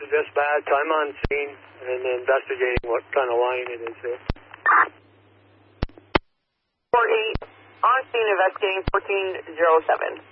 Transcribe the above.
to dispatch. I'm on scene and investigating what kind of line it is here. 48, on scene investigating 1407.